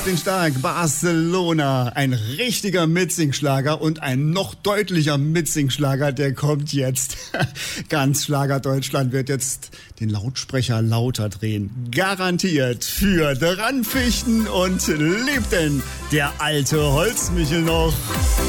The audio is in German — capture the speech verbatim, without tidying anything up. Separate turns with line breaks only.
Den Stark, Barcelona, ein richtiger Mitsingschlager und ein noch deutlicher Mitsingschlager, der kommt jetzt. Ganz Schlager Deutschland wird jetzt den Lautsprecher lauter drehen. Garantiert für Dranfichten und lebt denn der alte Holzmichel noch.